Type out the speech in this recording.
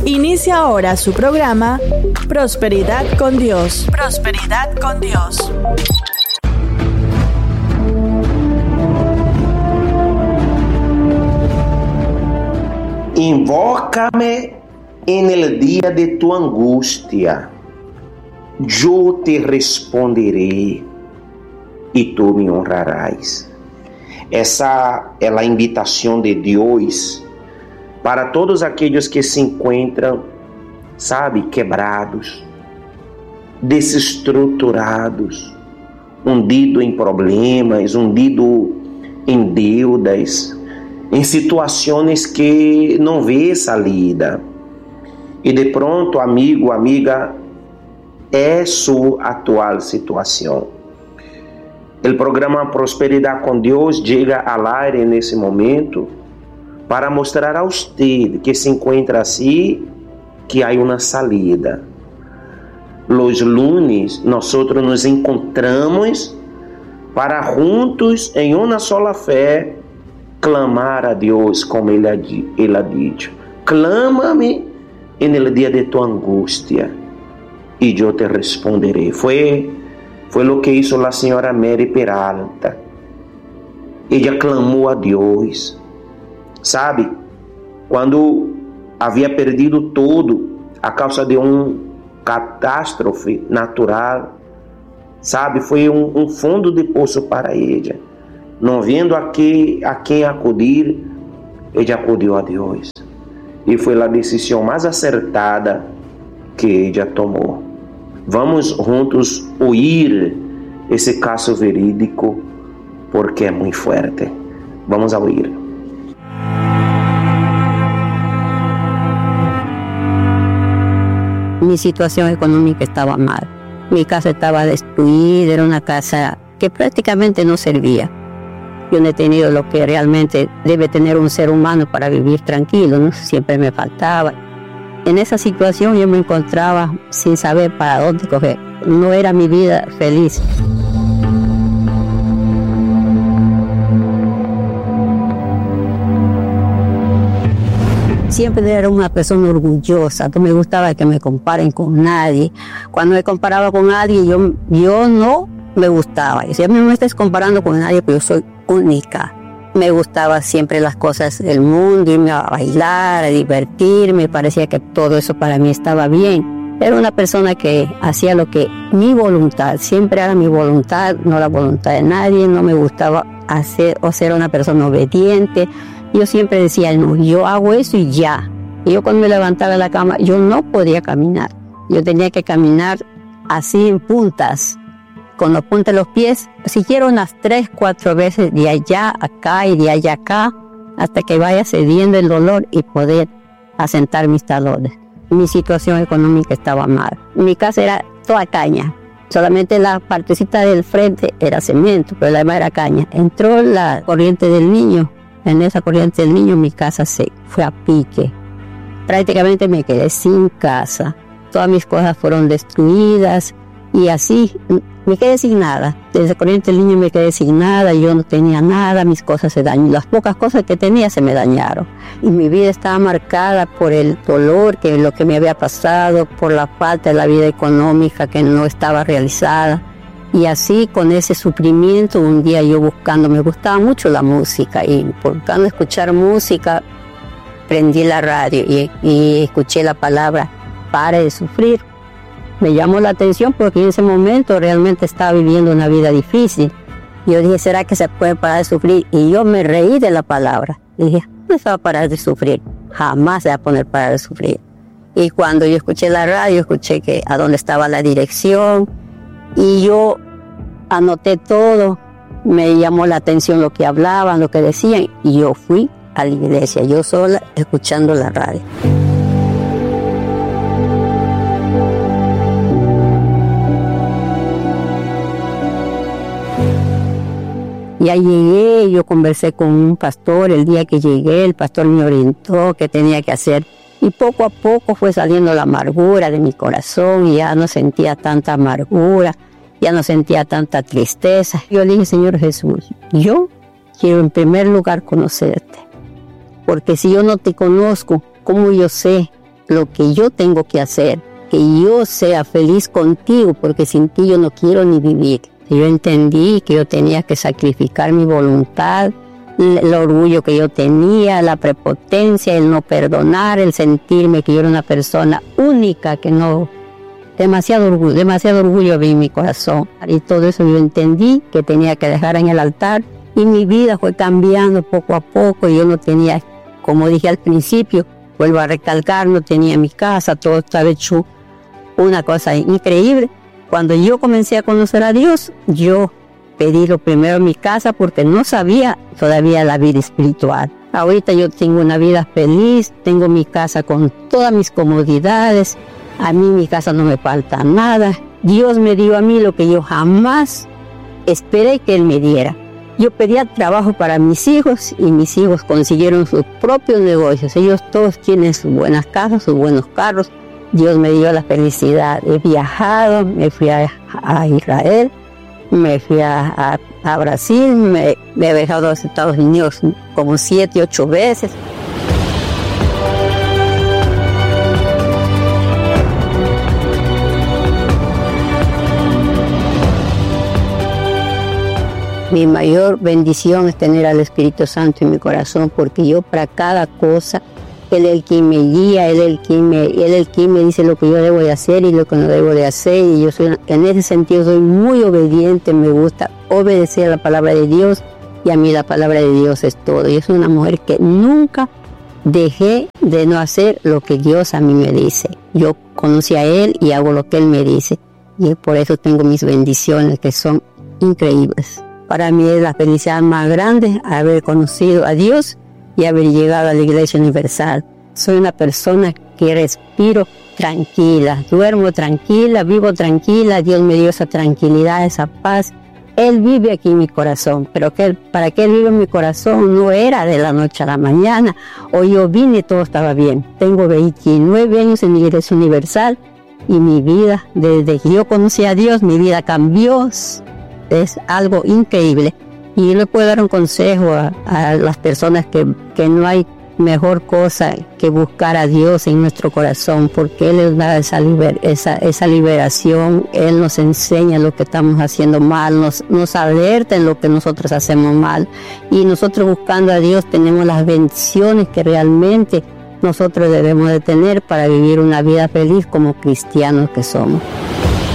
Inicia ahora su programa Prosperidad con Dios. Prosperidad con Dios. Invócame en el día de tu angustia. Yo te responderé y tú me honrarás. Essa é a invitação de Deus para todos aqueles que se encontram, quebrados, desestruturados, hundidos em problemas, hundidos em deudas, em situações que não vê salida. E de pronto, amigo, amiga, é sua atual situação. O programa Prosperidade com Deus chega ao aire nesse momento para mostrar a você que se encontra assim que há uma salida. Los lunes nós nos encontramos para juntos em uma sola fé clamar a Deus como Ele ha dicho. Clama-me no dia de tu angústia e eu te responderei. Foi o que hizo a senhora Mary Peralta. Ela clamou a Deus. Quando havia perdido tudo a causa de catástrofe natural, foi um fundo de poço para ela. Não vendo a quem acudir, ela acudiu a Deus. E foi a decisão mais acertada que ela tomou. Vamos juntos ouvir esse caso verídico, porque é muito forte. Vamos a ouvir. Mi situación económica estaba mal. Mi casa estaba destruida, era una casa que prácticamente no servía. Yo no he tenido lo que realmente debe tener un ser humano para vivir tranquilo, ¿no? Siempre me faltaba. En esa situación yo me encontraba sin saber para dónde coger. No era mi vida feliz. Siempre era una persona orgullosa, no me gustaba que me comparen con nadie. Cuando me comparaba con alguien, yo no me gustaba. Y si a mí no me estés comparando con nadie, pues yo soy única. Me gustaba siempre las cosas del mundo, irme a bailar, a divertirme, parecía que todo eso para mí estaba bien. Era una persona que hacía lo que mi voluntad, siempre era mi voluntad, no la voluntad de nadie, no me gustaba hacer o ser una persona obediente. Yo siempre decía, no, yo hago eso y ya. Y yo cuando me levantaba de la cama, yo no podía caminar. Yo tenía que caminar así en puntas, con los puntas de los pies, siquiera unas 3, 4 veces de allá acá y de allá acá, hasta que vaya cediendo el dolor y poder asentar mis talones. Mi situación económica estaba mal. Mi casa era toda caña, solamente la partecita del frente era cemento, pero la demás era caña. Entró la corriente del Niño, en esa corriente del Niño mi casa se fue a pique. Prácticamente me quedé sin casa, todas mis cosas fueron destruidas y así me quedé sin nada. Desde corriente del Niño me quedé sin nada, yo no tenía nada, mis cosas se dañaron, las pocas cosas que tenía se me dañaron. Y mi vida estaba marcada por el dolor, que lo que me había pasado, por la falta de la vida económica que no estaba realizada. Y así con ese sufrimiento, un día yo buscando, me gustaba mucho la música y buscando escuchar música, prendí la radio y escuché la palabra, pare de sufrir. Me llamó la atención porque en ese momento realmente estaba viviendo una vida difícil. Yo dije, ¿será que se puede parar de sufrir? Y yo me reí de la palabra. Dije, no se va a parar de sufrir, jamás se va a poner parar de sufrir. Y cuando yo escuché la radio, escuché que a dónde estaba la dirección y yo anoté todo, me llamó la atención lo que hablaban, lo que decían y yo fui a la iglesia, yo sola, escuchando la radio. Ya llegué, yo conversé con un pastor el día que llegué, el pastor me orientó qué tenía que hacer y poco a poco fue saliendo la amargura de mi corazón y ya no sentía tanta amargura, ya no sentía tanta tristeza. Yo le dije, Señor Jesús, yo quiero en primer lugar conocerte, porque si yo no te conozco, ¿cómo yo sé lo que yo tengo que hacer, que yo sea feliz contigo, porque sin ti yo no quiero ni vivir. Yo entendí que yo tenía que sacrificar mi voluntad, el orgullo que yo tenía, la prepotencia, el no perdonar, el sentirme que yo era una persona única, que no... demasiado orgullo había en mi corazón. Y todo eso yo entendí que tenía que dejar en el altar, y mi vida fue cambiando poco a poco. Yo no tenía, como dije al principio, vuelvo a recalcar, no tenía mi casa, todo estaba hecho una cosa increíble. Cuando yo comencé a conocer a Dios, yo pedí lo primero en mi casa porque no sabía todavía la vida espiritual. Ahorita yo tengo una vida feliz, tengo mi casa con todas mis comodidades, a mí mi casa no me falta nada. Dios me dio a mí lo que yo jamás esperé que Él me diera. Yo pedía trabajo para mis hijos y mis hijos consiguieron sus propios negocios. Ellos todos tienen sus buenas casas, sus buenos carros. Dios me dio la felicidad. He viajado, me fui a Israel, me fui a Brasil, me he viajado a los Estados Unidos como 7, 8 veces. Mi mayor bendición es tener al Espíritu Santo en mi corazón, porque yo para cada cosa, Él es el quien me guía, Él es el quien me dice lo que yo debo de hacer y lo que no debo de hacer. Y yo en ese sentido soy muy obediente, me gusta obedecer a la palabra de Dios, y a mí la palabra de Dios es todo. Y es una mujer que nunca dejé de no hacer lo que Dios a mí me dice. Yo conocí a Él y hago lo que Él me dice, y por eso tengo mis bendiciones que son increíbles. Para mí es la felicidad más grande haber conocido a Dios y haber llegado a la Iglesia Universal. Soy una persona que respiro tranquila, duermo tranquila, vivo tranquila. Dios me dio esa tranquilidad, esa paz. Él vive aquí en mi corazón, pero para que Él viva en mi corazón no era de la noche a la mañana. Hoy yo vine y todo estaba bien. Tengo 29 años en la Iglesia Universal y mi vida, desde que yo conocí a Dios, mi vida cambió. Es algo increíble, y yo le puedo dar un consejo a las personas que no hay mejor cosa que buscar a Dios en nuestro corazón, porque Él nos da esa liberación. Él nos enseña lo que estamos haciendo mal, nos alerta en lo que nosotros hacemos mal, y nosotros buscando a Dios tenemos las bendiciones que realmente nosotros debemos de tener para vivir una vida feliz como cristianos que somos.